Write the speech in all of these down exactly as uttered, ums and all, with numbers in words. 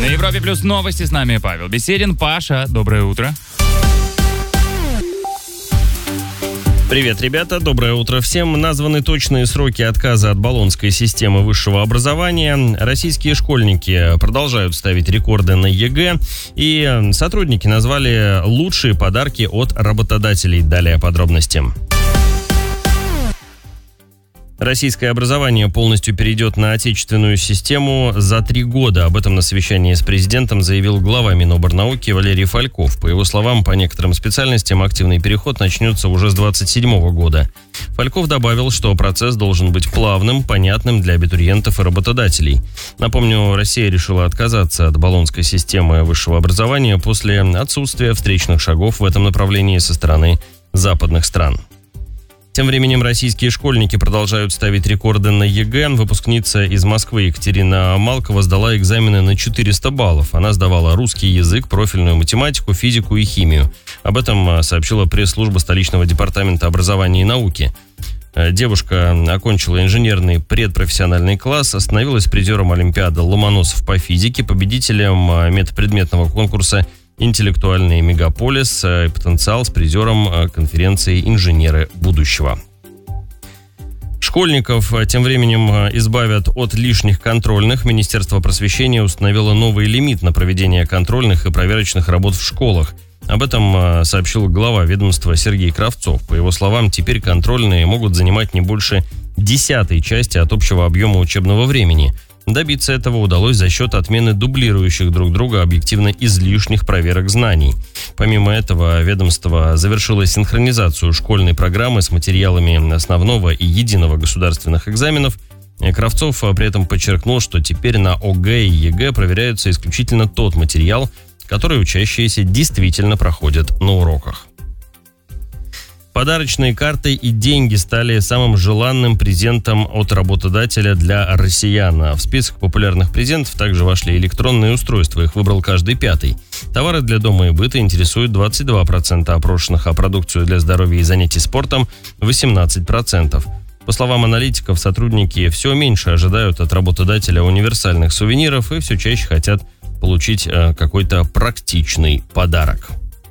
На Европе Плюс новости, с нами Павел Беседин. Паша, доброе утро. Привет, ребята, доброе утро всем. Названы точные сроки отказа от Болонской системы высшего образования. Российские школьники продолжают ставить рекорды на ЕГЭ. И сотрудники назвали лучшие подарки от работодателей. Далее подробности. Российское образование полностью перейдет на отечественную систему за три года. Об этом на совещании с президентом заявил глава Миноборнауки Валерий Фальков. По его словам, по некоторым специальностям активный переход начнется уже с двадцать седьмого года. Фальков добавил, что процесс должен быть плавным, понятным для абитуриентов и работодателей. Напомню, Россия решила отказаться от Болонской системы высшего образования после отсутствия встречных шагов в этом направлении со стороны западных стран. Тем временем российские школьники продолжают ставить рекорды на ЕГЭ. Выпускница из Москвы Екатерина Малкова сдала экзамены на четыреста баллов. Она сдавала русский язык, профильную математику, физику и химию. Об этом сообщила пресс-служба столичного департамента образования и науки. Девушка окончила инженерный предпрофессиональный класс, становилась призером Олимпиады Ломоносов по физике, победителем метапредметного конкурса «Интеллектуальный мегаполис» и потенциал с призером конференции «Инженеры будущего». Школьников тем временем избавят от лишних контрольных. Министерство просвещения установило новый лимит на проведение контрольных и проверочных работ в школах. Об этом сообщил глава ведомства Сергей Кравцов. По его словам, теперь контрольные могут занимать не больше десятой части от общего объема учебного времени. Добиться этого удалось за счет отмены дублирующих друг друга объективно излишних проверок знаний. Помимо этого, ведомство завершило синхронизацию школьной программы с материалами основного и единого государственных экзаменов. Кравцов при этом подчеркнул, что теперь на ОГЭ и ЕГЭ проверяется исключительно тот материал, который учащиеся действительно проходят на уроках. Подарочные карты и деньги стали самым желанным презентом от работодателя для россиян. В список популярных презентов также вошли электронные устройства, их выбрал каждый пятый. Товары для дома и быта интересуют двадцать два процента опрошенных, а продукцию для здоровья и занятий спортом – восемнадцать процентов. По словам аналитиков, сотрудники все меньше ожидают от работодателя универсальных сувениров и все чаще хотят получить какой-то практичный подарок.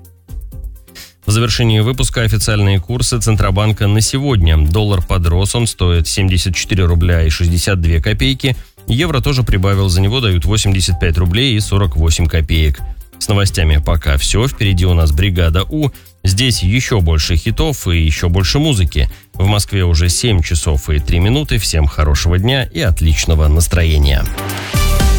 В завершении выпуска официальные курсы Центробанка на сегодня. Доллар подрос, он стоит семьдесят четыре рубля и шестьдесят две копейки. Евро тоже прибавил, за него дают восемьдесят пять рублей и сорок восемь копеек. С новостями пока все. Впереди у нас «Бригада У». Здесь еще больше хитов и еще больше музыки. В Москве уже семь часов и три минуты. Всем хорошего дня и отличного настроения.